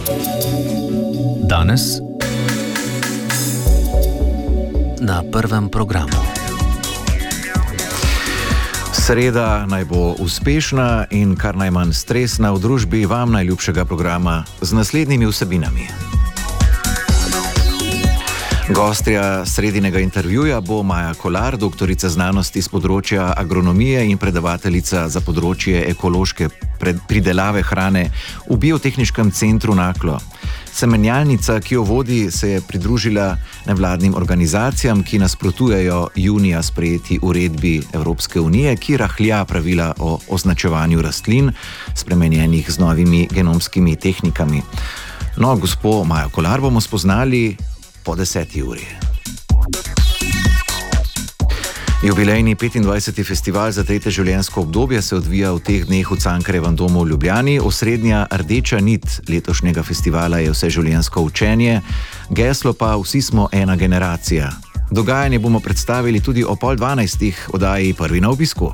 Danes na prvem programu. Sreda naj bo uspešna in kar najmanj stresna v družbi vam najljubšega programa z naslednjimi vsebinami. Gostja sredinega intervjuja bo Maja Kolar, doktorica znanosti z področja agronomije in predavateljica za področje ekološke pridelave hrane v Biotehniškem centru Naklo. Semenjalnica, ki jo vodi, se je pridružila nevladnim organizacijam, ki nasprotujejo junija sprejeti uredbi Evropske unije, ki rahlja pravila o označevanju rastlin, spremenjenih z novimi genomskimi tehnikami. No, gospo Majo Kolar bomo spoznali po 10. uri. Jubilejni 25. festival za tretje življenjsko obdobje se odvija v teh dneh v Cankarjevem domu v Ljubljani. Osrednja rdeča nit letošnjega festivala je vseživljenjsko učenje, geslo pa Vsi smo ena generacija. Dogajanje bomo predstavili tudi o 11:30 oddaji Prvi na obisku.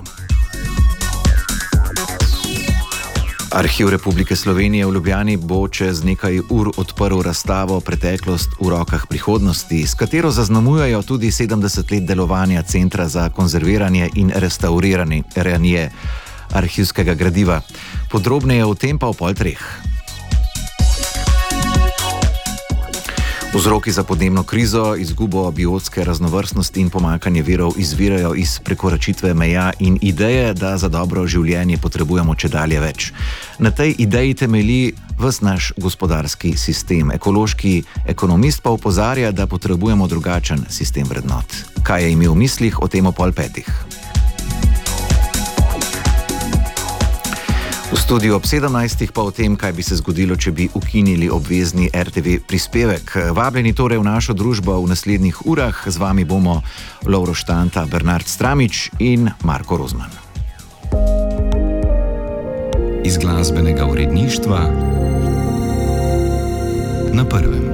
Arhiv Republike Slovenije v Ljubljani bo čez nekaj ur odprl razstavo Preteklost v rokah prihodnosti, s katero zaznamujejo tudi 70 let delovanja Centra za konzerviranje in restauriranje arhivskega gradiva. Podrobneje o tem pa o 2:30. Vzroki za podnebno krizo, izgubo biotske raznovrstnosti in pomanjkanje virov izvirajo iz prekoračitve meja in ideje, da za dobro življenje potrebujemo čedalje več. Na tej ideji temelji ves naš gospodarski sistem. Ekološki ekonomist pa opozarja, da potrebujemo drugačen sistem vrednot. Kaj je imel v mislih, o tem o 4:30. V studiu ob 17. pa o tem, kaj bi se zgodilo, če bi ukinili obvezni RTV prispevek. Vabljeni torej v našo družbo v naslednjih urah. Z vami bomo Lovro Štanta, Bernard Stramič in Marko Rozman. Iz glasbenega uredništva na prvem.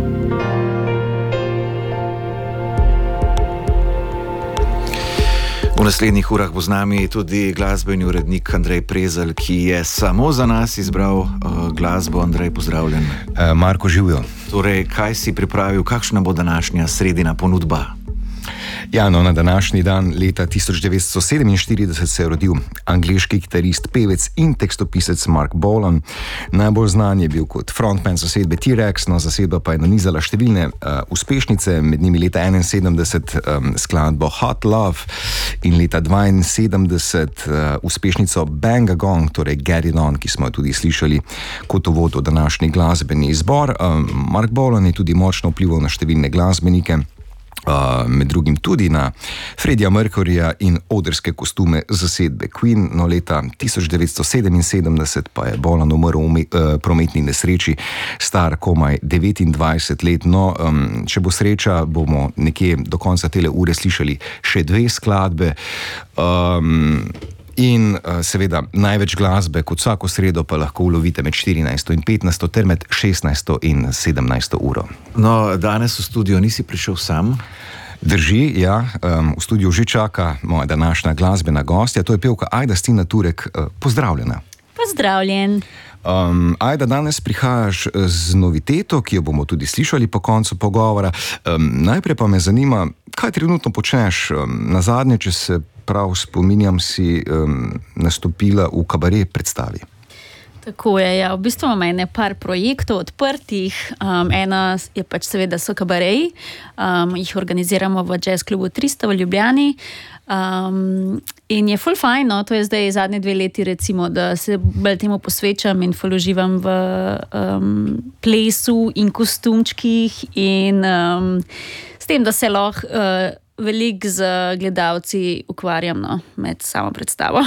V naslednjih urah bo z nami tudi glasbeni urednik Andrej Prezelj, ki je samo za nas izbral glasbo. Andrej, pozdravljen. Marko, živijo. Torej, kaj si pripravil, kakšna bo današnja sredina ponudba? Ja, no, na današnji dan leta 1947 se je rodil angleški kitarist, pevec in tekstopisec Mark Bolan. Najbolj znan je bil kot frontman zasedbe T-Rex, no, zasedba pa je nanizala številne uspešnice, med njimi leta 1971 skladbo Hot Love in leta 1972 uspešnico Bang a Gong, torej Get It On, ki smo jo tudi slišali kot uvod v današnji glasbeni izbor. Mark Bolan je tudi močno vplival na številne glasbenike, med drugim tudi na Freddija Mercuryja in odrske kostume zasedbe Queen. No, leta 1977 pa je Bolan umrl v prometni nesreči, star komaj 29 let. No, če bo sreča, bomo nekje do konca tele ure slišali še 2 skladbe. In seveda največ glasbe kot vsako sredo pa lahko ulovite med 14. in 15. ter med 16. in 17. uro. No, danes v studio nisi prišel sam? Drži, ja. V studiu že čaka moja današnja glasbena gostja, to je pevka Ajda Stina Turek. Pozdravljena. Pozdravljen. Ajda, danes prihajaš z noviteto, ki jo bomo tudi slišali po koncu pogovora. Najprej pa me zanima, kaj trenutno počneš. Nazadnje, če se prav spominjam, si nastopila v kabaret predstavi. Tako je, ja. V bistvu imamo ene par projektov odprtih. Ena je pač seveda so kabareji. Jih organiziramo v Jazz klubu 300 v Ljubljani. In je ful fajn, no, to je zdaj zadnje 2 leti recimo, da se bolj temu posvečam in ful uživam v plesu in kostumčkih in s tem, da se lahko veliko z gledalci ukvarjam, no, med samo predstavo.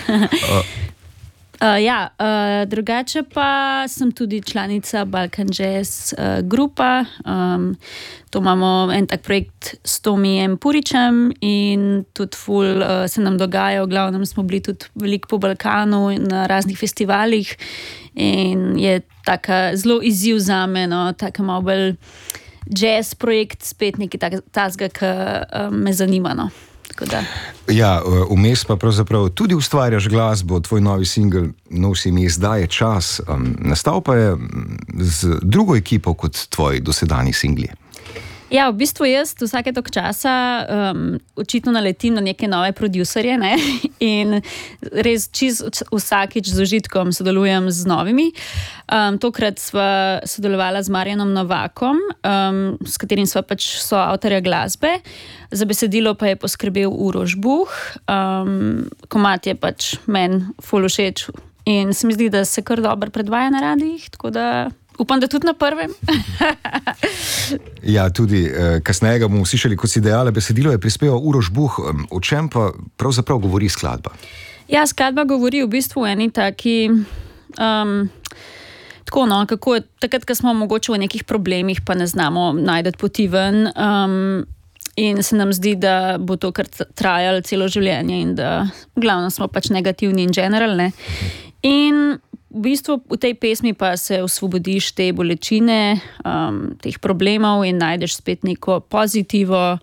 Drugače pa sem tudi članica Balkan Jazz grupa. To imamo en tak projekt s Tomijem Puričem in tudi ful se nam dogaja. V glavnem smo bili tudi veliko po Balkanu na raznih festivalih in je taka zelo izziv zame, no, taka malo bolj jazz projekt, spet nekaj takega, ki me zanima, no. Ja, vmes pa pravzaprav tudi ustvarjaš glasbo, tvoj novi singel nosi ime Zdaj je čas. Nastal pa je z drugo ekipo kot tvoji dosedanji singli. Ja, v bistvu jaz vsake tok časa očitno naletim na neke nove producerje, ne? In res vsakič z užitkom sodelujem z novimi. Tokrat sva sodelovala z Marjanom Novakom, s katerim sva pač soavtorja glasbe. Za besedilo pa je poskrbel Uroš Buh. Komad je pač meni ful všeč in se mi zdi, da se kar dobro predvaja na radijih, tako da upam, da tudi na prvem. Ja, tudi kasneje ga bomo slišali, kot si dejala, besedilo je prispeval Uroš Buh. O čem pa pravzaprav govori skladba? Ja, skladba govori v bistvu o eni taki, tako no, kako je takrat, ko smo mogoče v nekih problemih, pa ne znamo najdeti poti ven, in se nam zdi, da bo to kar trajalo celo življenje in da v glavnem smo pač negativni in generalne. In v bistvu v tej pesmi pa se osvobodiš te bolečine, teh problemov in najdeš spet neko pozitivo.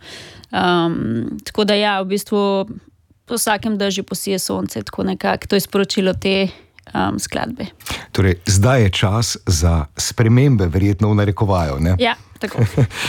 Tako da ja, v bistvu po vsakem dežju posije sonce, tako nekako. To je sporočilo te skladbe. Torej, zdaj je čas za spremembe, verjetno v narekovaju, ne? Ja, tako.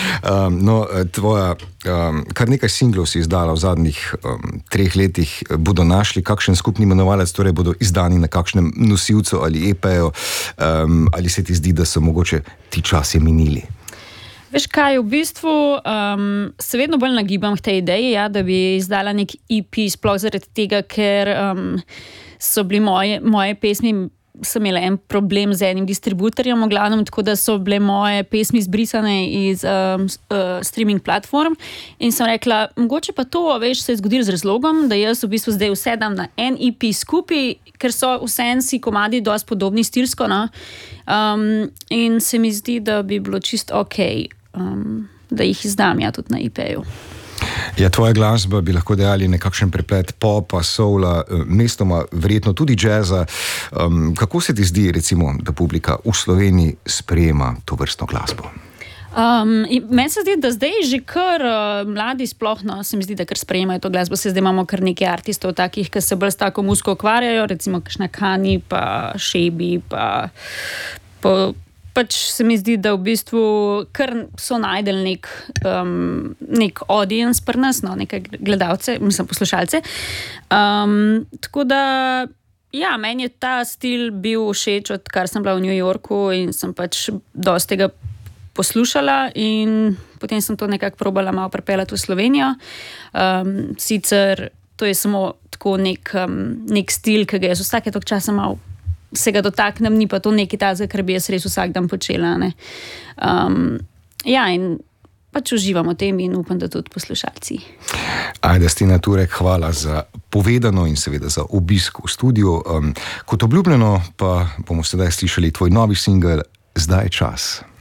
Tvoja, kar nekaj singlov si izdala v zadnjih 3 letih, bodo našli kakšen skupni imenovalec, torej bodo izdani na kakšnem nosilcu ali EP-ju, ali se ti zdi, da so mogoče ti časi minili? Veš kaj, v bistvu se vedno bolj nagibam k tej ideji, ja, da bi izdala nek EP, sploh zaradi tega, ker so bili moje pesmi, sem imela en problem z enim distributorjem, v glavnem, tako da so bile moje pesmi zbrisane iz streaming platform in sem rekla, mogoče pa to, veš, se je zgodilo z razlogom, da jaz v bistvu zdaj vse dam na en EP skupaj, ker so vsi komadi dosti podobni stilsko, no? In se mi zdi, da bi bilo čisto okej, da jih izdam ja tudi na EP-ju. Ja, tvoja glasba bi lahko dejali nekakšen preplet popa, soula, mestoma verjetno tudi džeza. Kako se ti zdi, recimo, da publika v Sloveniji sprejema to vrstno glasbo? Meni se zdi, da zdaj že kar mladi sploh, no, se mi zdi, da kar sprejemajo to glasbo. Zdaj imamo kar nekaj artistov takih, ki se bolj s tako muziko ukvarjajo, recimo kakšna Kani, pa Šebi, pa pač se mi zdi, da v bistvu kar so najdel nek audience pri nas, no, neke gledalce, mislim poslušalce. Tako da, ja, meni je ta stil bil všeč, odkar sem bila v New Yorku in sem pač dosti tega poslušala in potem sem to nekako probala malo pripeljati v Slovenijo. Sicer to je samo tako nek stil, ki ga jaz vsake toliko časa malo se ga dotaknem, ni pa to nekaj tazga, kar bi jaz res vsak dan počela, ne. Ja, in pač uživam v tem in upam, da tudi poslušalci. Ajda Stena Turek, hvala za povedano in seveda za obisk v studiu. Kot obljubljeno pa bomo sedaj slišali tvoj novi singel Zdaj je čas.